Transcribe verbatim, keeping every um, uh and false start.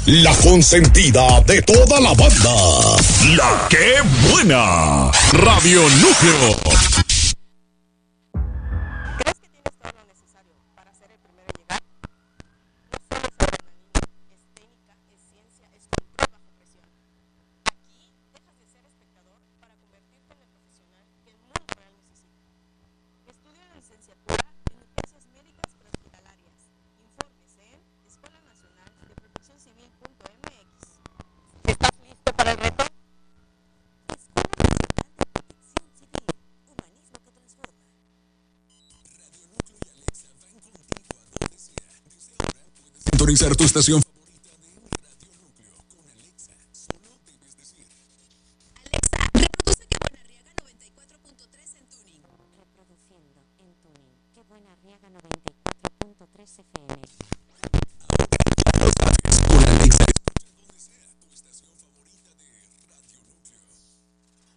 la consentida de toda la banda. La que buena. Radio Núcleo. Sintonizar tu estación